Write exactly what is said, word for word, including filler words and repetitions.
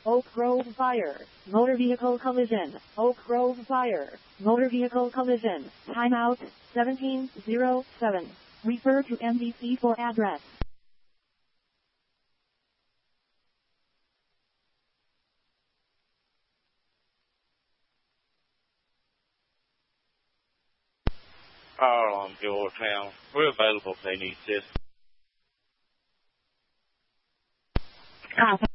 Oak Grove Fire. Motor vehicle collision. Oak Grove Fire. Motor vehicle collision. Timeout seventeen oh seven. Refer to M V C for address. Fire alarm Georgetown. We're available if they need assistance. Copy.